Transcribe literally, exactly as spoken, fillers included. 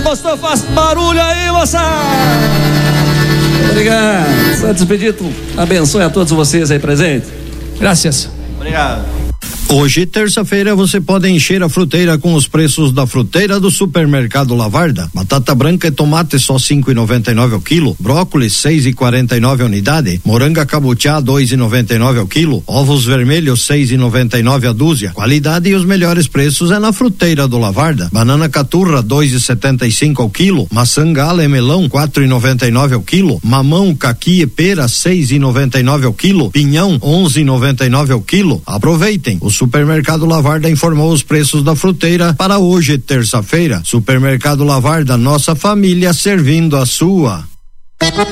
gostou, faz barulho aí, moçada. Obrigado. Santos Expedito, abençoe a todos vocês aí presentes. Graças. Obrigado. Hoje, terça-feira, você pode encher a fruteira com os preços da fruteira do Supermercado Lavarda. Batata branca e tomate só cinco e noventa e nove ao quilo. Brócolis seis e quarenta e nove a unidade. Moranga cabotiá dois e noventa e nove ao quilo. Ovos vermelhos seis e noventa e nove a dúzia. Qualidade e os melhores preços é na fruteira do Lavarda. Banana caturra dois e setenta e cinco ao quilo. Maçã gala e melão quatro e noventa e nove ao quilo. Mamão, caqui e pera seis e noventa e nove ao quilo. Pinhão onze e noventa e nove ao quilo. Aproveitem. O Supermercado Lavarda informou os preços da fruteira para hoje, terça-feira. Supermercado Lavarda, nossa família servindo a sua.